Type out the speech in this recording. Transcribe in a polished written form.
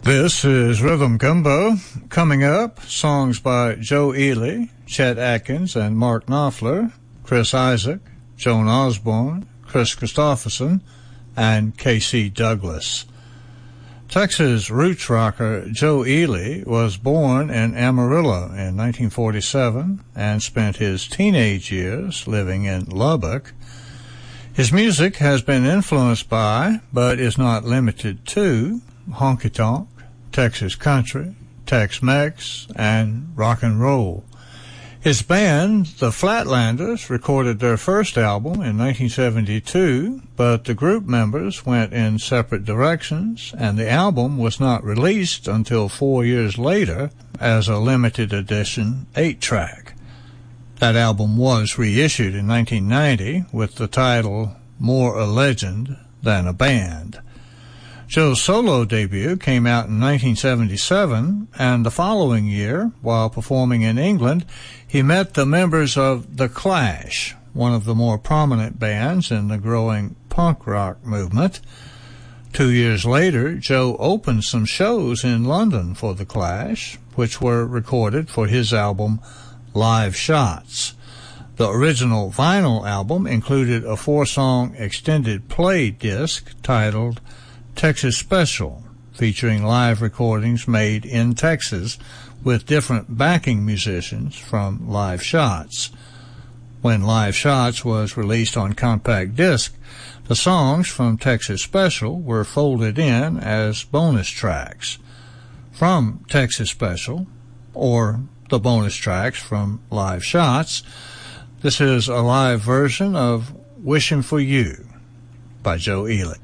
This is Rhythm Gumbo. Coming up, songs by Joe Ely, Chet Atkins, and Mark Knopfler, Chris Isaak, Joan Osborne, Chris Christopherson, and K.C. Douglas. Texas roots rocker Joe Ely was born in Amarillo in 1947 and spent his teenage years living in Lubbock. His music has been influenced by, but is not limited to, honky-tonk, Texas country, Tex-Mex, and rock and roll. His band, the Flatlanders, recorded their first album in 1972, but the group members went in separate directions, and the album was not released until 4 years later as a limited edition 8-track. That album was reissued in 1990 with the title More a Legend Than a Band. Joe's solo debut came out in 1977, and the following year, while performing in England, he met the members of The Clash, one of the more prominent bands in the growing punk rock movement. 2 years later, Joe opened some shows in London for The Clash, which were recorded for his album Live Shots. The original vinyl album included a 4-song extended play disc titled Texas Special, featuring live recordings made in Texas with different backing musicians from Live Shots. When Live Shots was released on compact disc, the songs from Texas Special were folded in as bonus tracks. From Texas Special, or the bonus tracks from Live Shots, this is a live version of Wishing for You by Joe Ely.